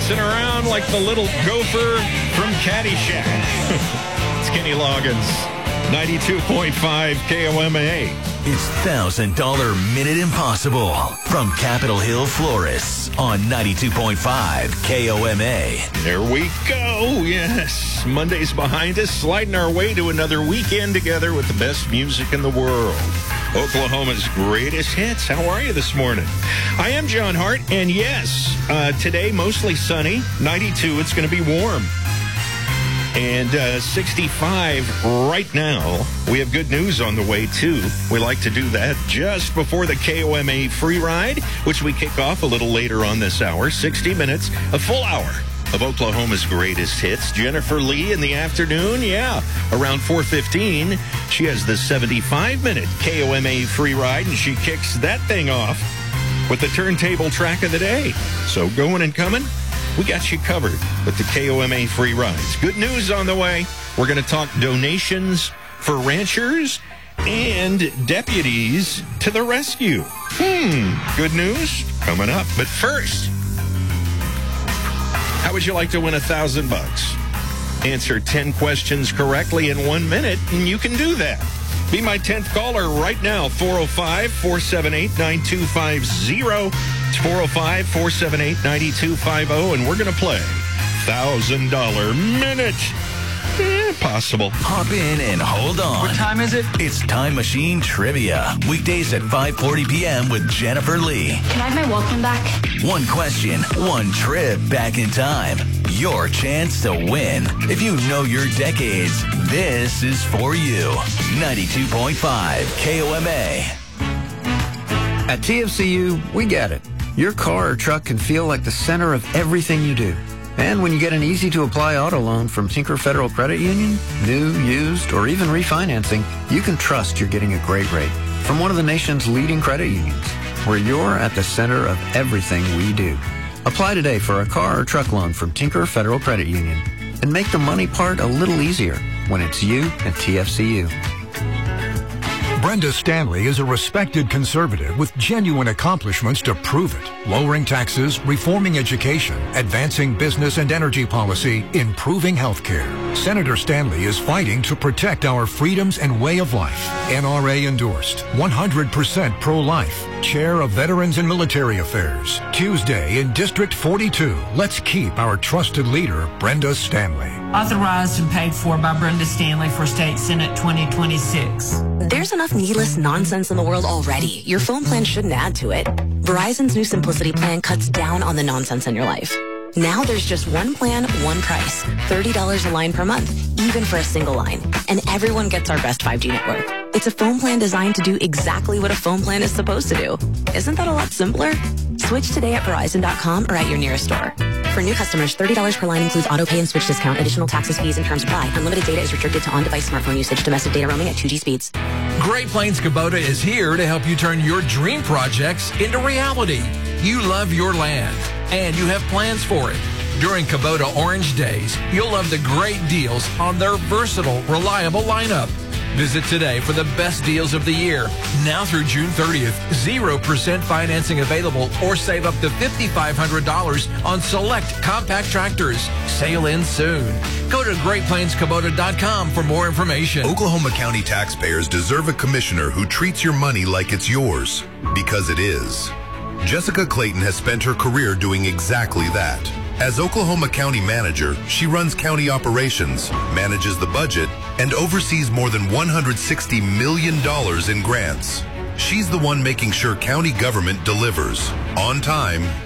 dancing around like the little gopher from Caddyshack. It's Kenny Loggins, 92.5 KOMA. It's $1,000 Minute Impossible from Capitol Hill Florists on 92.5 KOMA. There we go. Yes. Monday's behind us, sliding our way to another weekend together with the best music in the world. Oklahoma's greatest hits. How are you this morning? I am John Hart, and yes, today mostly sunny, 92. It's going to be warm. And 65 right now. We have good news on the way, too. We like to do that just before the KOMA free ride, which we kick off a little later on this hour. 60 minutes, a full hour of Oklahoma's greatest hits. Jennifer Lee in the afternoon, around 4:15. She has the 75-minute KOMA free ride, and she kicks that thing off with the turntable track of the day. So going and coming, we got you covered with the KOMA free rides. Good news on the way. We're going to talk donations for ranchers and deputies to the rescue. Good news coming up. But first, how would you like to win $1,000? Answer 10 questions correctly in 1 minute, and you can do that. Be my 10th caller right now, 405-478-9250. It's 405-478-9250, and we're going to play $1,000 Minute Impossible. Hop in and hold on. What time is it? It's Time Machine Trivia. Weekdays at 5:40 p.m. with Jennifer Lee. Can I have my Walkman back? One question, one trip back in time. Your chance to win. If you know your decades, this is for you. 92.5 KOMA. At TFCU, we get it. Your car or truck can feel like the center of everything you do. And when you get an easy-to-apply auto loan from Tinker Federal Credit Union, new, used, or even refinancing, you can trust you're getting a great rate from one of the nation's leading credit unions, where you're at the center of everything we do. Apply today for a car or truck loan from Tinker Federal Credit Union and make the money part a little easier when it's you and TFCU. Brenda Stanley is a respected conservative with genuine accomplishments to prove it. Lowering taxes, reforming education, advancing business and energy policy, improving health care. Senator Stanley is fighting to protect our freedoms and way of life. NRA endorsed, 100% pro-life. Chair of Veterans and Military Affairs. Tuesday in District 42. Let's keep our trusted leader, Brenda Stanley. Authorized and paid for by Brenda Stanley for State Senate 2026. There's enough needless nonsense in the world already. Your phone plan shouldn't add to it. Verizon's new Simplicity plan cuts down on the nonsense in your life. Now there's just one plan, one price. $30 a line per month, even for a single line. And everyone gets our best 5G network. It's a phone plan designed to do exactly what a phone plan is supposed to do. Isn't that a lot simpler? Switch today at Verizon.com or at your nearest store. For new customers, $30 per line includes auto pay and switch discount. Additional taxes, fees, and terms apply. Unlimited data is restricted to on-device smartphone usage. Domestic data roaming at 2G speeds. Great Plains Kubota is here to help you turn your dream projects into reality. You love your land, and you have plans for it. During Kubota Orange Days, you'll love the great deals on their versatile, reliable lineup. Visit today for the best deals of the year. Now through June 30th, 0% financing available or save up to $5,500 on select compact tractors. Sail in soon. Go to GreatPlainsKubota.com for more information. Oklahoma County taxpayers deserve a commissioner who treats your money like it's yours, because it is. Jessica Clayton has spent her career doing exactly that. As Oklahoma County Manager, she runs county operations, manages the budget, and oversees more than $160 million in grants. She's the one making sure county government delivers on time